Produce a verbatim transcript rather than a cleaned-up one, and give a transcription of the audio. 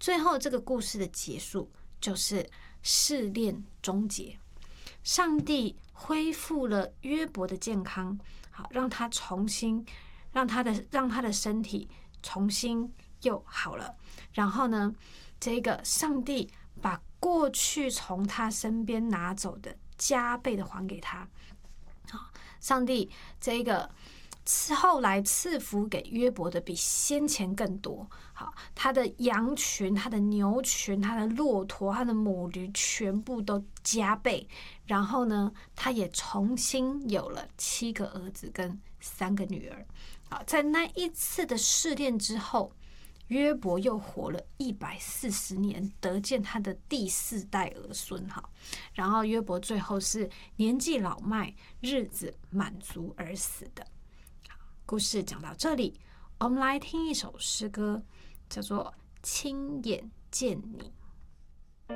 最后这个故事的结束就是试炼终结，上帝恢复了约伯的健康，好让他重新让他的让他的身体重新又好了。然后呢，这个上帝把过去从他身边拿走的加倍的还给他。好，上帝这个后来赐福给约伯的比先前更多。好，他的羊群、他的牛群、他的骆驼、他的母驴全部都加倍。然后呢，他也重新有了七个儿子跟三个女儿。好，在那一次的试炼之后，约伯又活了一百四十年，得见他的第四代儿孙。好，然后约伯最后是年纪老迈，日子满足而死的。故事讲到这里，我们来听一首诗歌，叫做《亲眼见你》。